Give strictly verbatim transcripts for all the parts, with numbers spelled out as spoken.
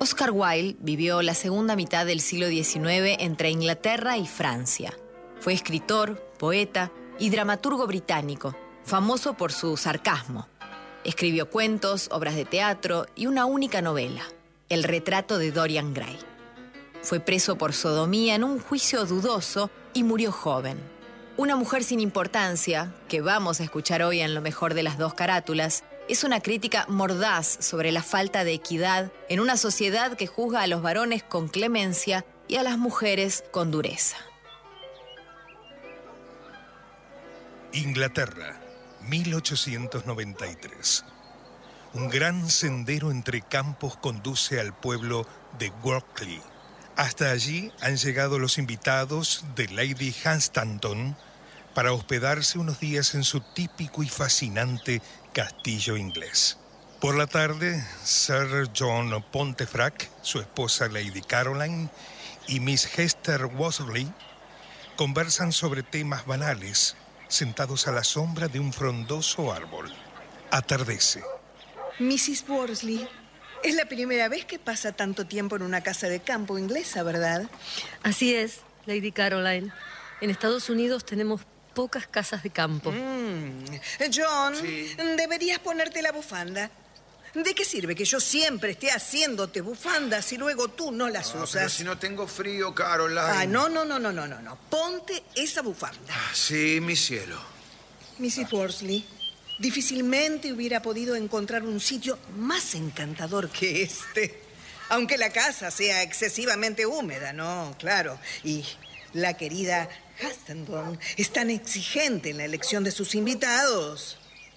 Oscar Wilde vivió la segunda mitad del siglo diecinueve entre Inglaterra y Francia. Fue escritor, poeta y dramaturgo británico, famoso por su sarcasmo. Escribió cuentos, obras de teatro y una única novela, El retrato de Dorian Gray. Fue preso por sodomía en un juicio dudoso y murió joven. Una mujer sin importancia, que vamos a escuchar hoy en Lo mejor de las dos carátulas, es una crítica mordaz sobre la falta de equidad en una sociedad que juzga a los varones con clemencia y a las mujeres con dureza. Inglaterra, mil ochocientos noventa y tres. Un gran sendero entre campos conduce al pueblo de Workley. Hasta allí han llegado los invitados de Lady Hunstanton para hospedarse unos días en su típico y fascinante castillo inglés. Por la tarde, Sir John Pontefract, su esposa Lady Caroline y Miss Hester Worsley conversan sobre temas banales, sentados a la sombra de un frondoso árbol. Atardece. missus Worsley, es la primera vez que pasa tanto tiempo en una casa de campo inglesa, ¿verdad? Así es, Lady Caroline. En Estados Unidos tenemos pocas casas de campo. Mm. John, Sí. deberías ponerte la bufanda. ¿De qué sirve que yo siempre esté haciéndote bufandas y luego tú no las Ah, usas? pero si no tengo frío, Caroline. Ah, no, no, no, no, no, no, no. Ponte esa bufanda. Ah, sí, mi cielo. missus Worsley, difícilmente hubiera podido encontrar un sitio más encantador que este. Aunque la casa sea excesivamente húmeda, ¿no? Claro. Y la querida Hunstanton es tan exigente en la elección de sus invitados.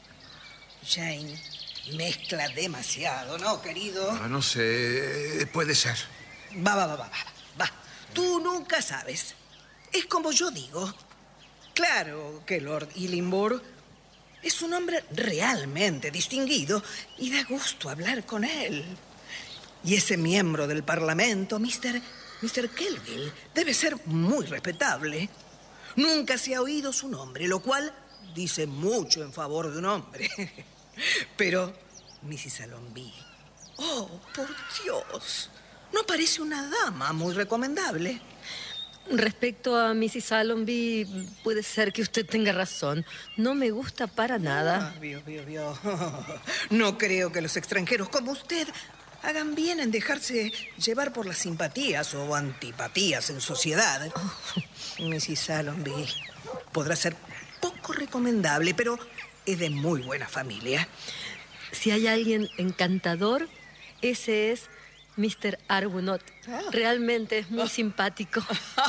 Jane mezcla demasiado, ¿no, querido? Ah, no sé, puede ser. Va, va, va, va, va, va. Tú nunca sabes. Es como yo digo. Claro que Lord Illingworth es un hombre realmente distinguido y da gusto hablar con él. Y ese miembro del Parlamento, mister mister Kelville, debe ser muy respetable. Nunca se ha oído su nombre, lo cual dice mucho en favor de un hombre. Pero, missus Allonby, oh, por Dios, no parece una dama muy recomendable. Respecto a missus Allonby, puede ser que usted tenga razón. No me gusta para nada. Ah, vio, vio, vio. No creo que los extranjeros como usted hagan bien en dejarse llevar por las simpatías o antipatías en sociedad. missus Allonby podrá ser poco recomendable, pero es de muy buena familia. Si hay alguien encantador, ese es mister Arbuthnot. Ah. Realmente es muy simpático.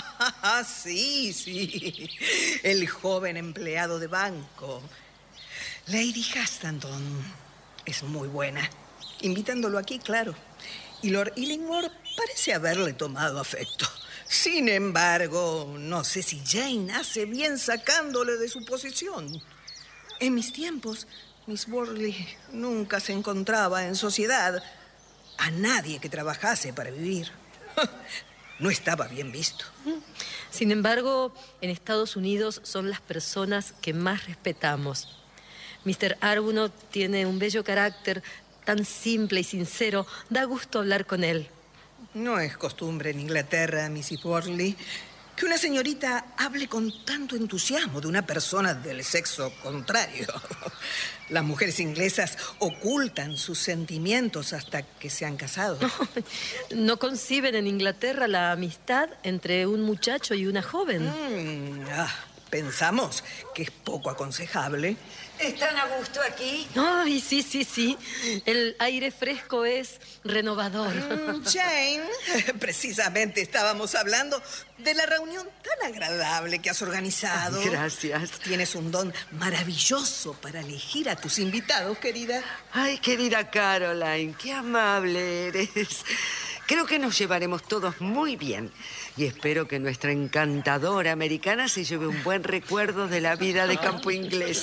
Sí, sí. El joven empleado de banco. Lady Hunstanton es muy buena. Invitándolo aquí, claro. Y Lord Illingworth parece haberle tomado afecto. Sin embargo, no sé si Jane hace bien sacándole de su posición. En mis tiempos, Miss Worsley nunca se encontraba en sociedad a nadie que trabajase para vivir. No estaba bien visto. Sin embargo, en Estados Unidos son las personas que más respetamos. mister Arbuthnot tiene un bello carácter, tan simple y sincero. Da gusto hablar con él. No es costumbre en Inglaterra, missus Worsley, que una señorita hable con tanto entusiasmo de una persona del sexo contrario. Las mujeres inglesas ocultan sus sentimientos hasta que se han casado. ¿No conciben en Inglaterra la amistad entre un muchacho y una joven? Mm, ah, pensamos que es poco aconsejable. ¿Están a gusto aquí? Ay, sí, sí, sí. El aire fresco es renovador. Mm, Jane, precisamente estábamos hablando de la reunión tan agradable que has organizado. Ay, gracias. Tienes un don maravilloso para elegir a tus invitados, querida. Ay, querida Caroline, qué amable eres. Creo que nos llevaremos todos muy bien. Y espero que nuestra encantadora americana se lleve un buen recuerdo de la vida de campo inglés.